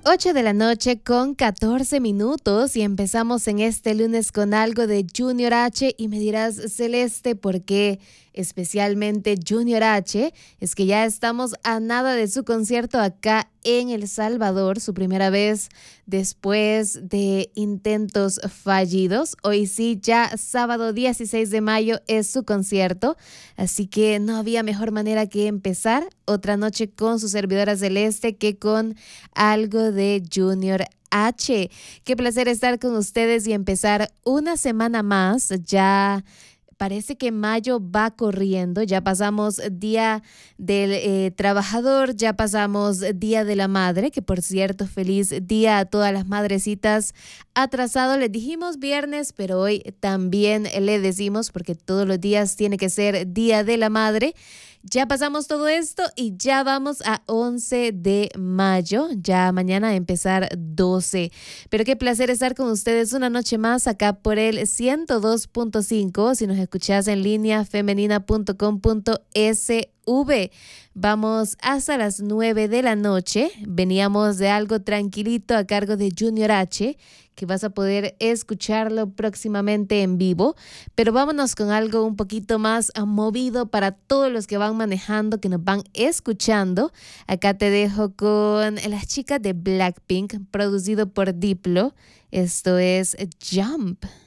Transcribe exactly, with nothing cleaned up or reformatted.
ocho de la noche con catorce minutos y empezamos en este lunes con algo de Junior H y me dirás, Celeste, ¿por qué especialmente Junior H? Es que ya estamos a nada de su concierto acá en El Salvador, su primera vez después de intentos fallidos. Hoy sí, ya sábado dieciséis de mayo es su concierto, así que no había mejor manera que empezar otra noche con su servidora Celeste que con algo de Junior H. Qué placer estar con ustedes y empezar una semana más. Ya parece que mayo va corriendo, ya pasamos Día del eh, Trabajador, ya pasamos Día de la Madre, que por cierto, feliz día a todas las madrecitas. Atrasado, les dijimos viernes, pero hoy también le decimos, porque todos los días tiene que ser Día de la Madre. Ya pasamos todo esto y ya vamos a once de mayo, ya mañana a empezar doce. Pero qué placer estar con ustedes una noche más acá por el ciento dos punto cinco. Si nos escuchás en línea, femenina punto com punto s v. Vamos hasta las nueve de la noche. Veníamos de algo tranquilito a cargo de Junior H, que vas a poder escucharlo próximamente en vivo. Pero vámonos con algo un poquito más movido para todos los que van manejando, que nos van escuchando. Acá te dejo con las chicas de Blackpink, producido por Diplo. Esto es Jump.